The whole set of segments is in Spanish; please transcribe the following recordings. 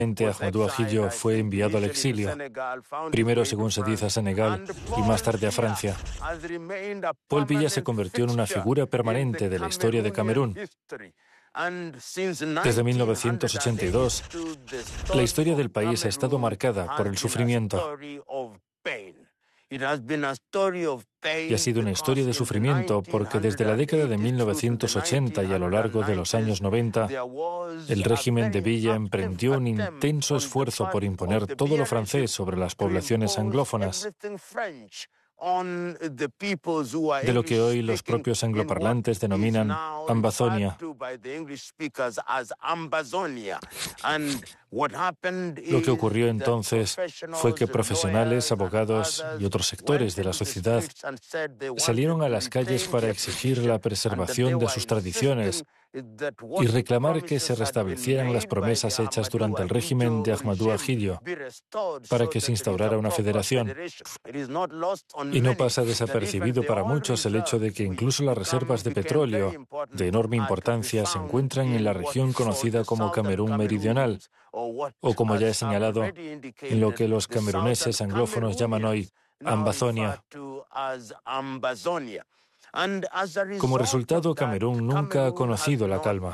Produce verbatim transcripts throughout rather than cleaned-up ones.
Ahmadou Ahidjo fue enviado al exilio, primero, según se dice, a Senegal y más tarde a Francia. Paul Biya se convirtió en una figura permanente de la historia de Camerún. Desde mil novecientos ochenta y dos, la historia del país ha estado marcada por el sufrimiento. Y ha sido una historia de sufrimiento porque desde la década de mil novecientos ochenta y a lo largo de los años noventa, el régimen de Biya emprendió un intenso esfuerzo por imponer todo lo francés sobre las poblaciones anglófonas, de lo que hoy los propios angloparlantes denominan Ambazonia. Lo que ocurrió entonces fue que profesionales, abogados y otros sectores de la sociedad salieron a las calles para exigir la preservación de sus tradiciones y reclamar que se restablecieran las promesas hechas durante el régimen de Ahmadou Ahidjo para que se instaurara una federación. Y no pasa desapercibido para muchos el hecho de que incluso las reservas de petróleo de enorme importancia se encuentran en la región conocida como Camerún Meridional, o como ya he señalado, en lo que los cameruneses anglófonos llaman hoy Ambazonia. Como resultado, Camerún nunca ha conocido la calma.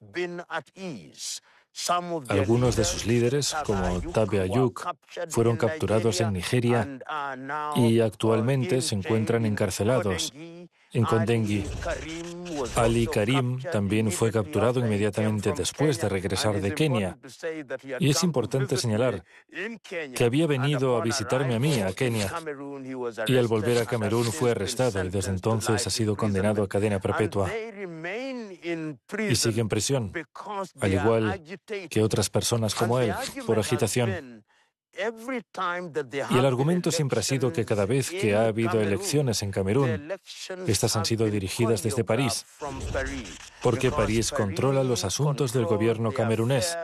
Algunos de sus líderes, como Tabe Ayuk, fueron capturados en Nigeria y actualmente se encuentran encarcelados en Kondengui. Ali Karim también fue capturado inmediatamente después de regresar de Kenia. Y es importante señalar que había venido a visitarme a mí, a Kenia, y al volver a Camerún fue arrestado y desde entonces ha sido condenado a cadena perpetua. Y sigue en prisión, al igual que otras personas como él, por agitación. Y el argumento siempre ha sido que cada vez que ha habido elecciones en Camerún, estas han sido dirigidas desde París, porque París controla los asuntos del gobierno camerunés.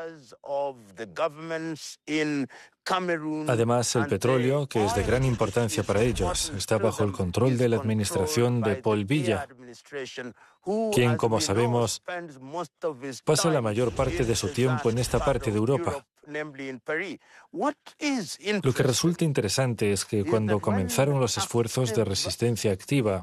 Además, el petróleo, que es de gran importancia para ellos, está bajo el control de la administración de Paul Biya, quien, como sabemos, pasa la mayor parte de su tiempo en esta parte de Europa. Lo que resulta interesante es que cuando comenzaron los esfuerzos de resistencia activa,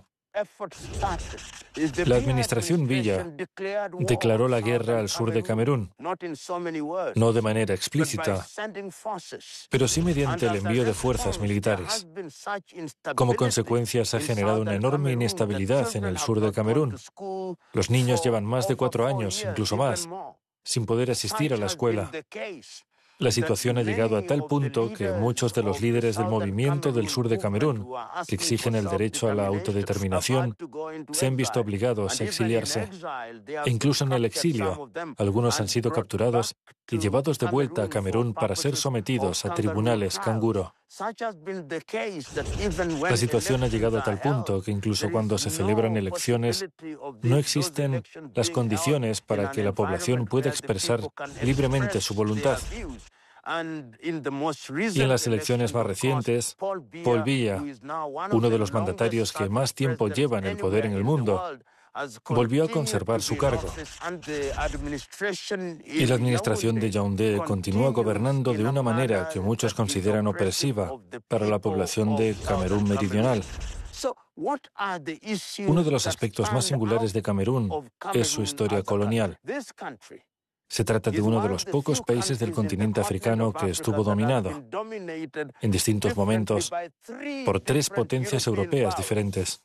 la administración Biya declaró la guerra al sur de Camerún, no de manera explícita, pero sí mediante el envío de fuerzas militares. Como consecuencia, se ha generado una enorme inestabilidad en el sur de Camerún. Los niños llevan más de cuatro años, incluso más, sin poder asistir a la escuela. La situación ha llegado a tal punto que muchos de los líderes del movimiento del sur de Camerún, que exigen el derecho a la autodeterminación, se han visto obligados a exiliarse. E incluso en el exilio, algunos han sido capturados y llevados de vuelta a Camerún para ser sometidos a tribunales canguro. La situación ha llegado a tal punto que incluso cuando se celebran elecciones, no existen las condiciones para que la población pueda expresar libremente su voluntad. Y en las elecciones más recientes, Paul Biya, uno de los mandatarios que más tiempo lleva en el poder en el mundo, volvió a conservar su cargo. Y la administración de Yaoundé continúa gobernando de una manera que muchos consideran opresiva para la población de Camerún Meridional. Uno de los aspectos más singulares de Camerún es su historia colonial. Se trata de uno de los pocos países del continente africano que estuvo dominado, en distintos momentos, por tres potencias europeas diferentes.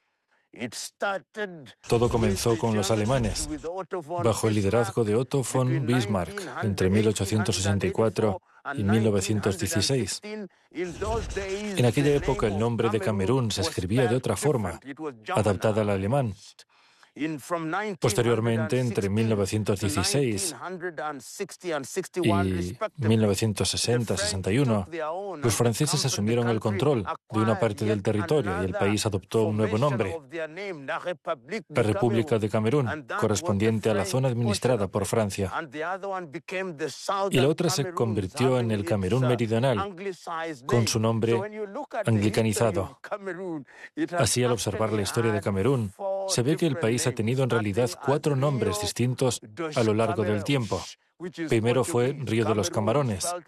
Todo comenzó con los alemanes, bajo el liderazgo de Otto von Bismarck, entre mil ochocientos sesenta y cuatro y mil novecientos dieciséis. En aquella época el nombre de Camerún se escribía de otra forma, adaptada al alemán. Posteriormente, entre mil novecientos dieciséis y mil novecientos sesenta a sesenta y uno, los franceses asumieron el control de una parte del territorio y el país adoptó un nuevo nombre, la República de Camerún, correspondiente a la zona administrada por Francia. Y la otra se convirtió en el Camerún Meridional, con su nombre anglicanizado. Así, al observar la historia de Camerún, se ve que el país ha tenido en realidad cuatro nombres distintos a lo largo del tiempo. Primero fue Río de los Camarones,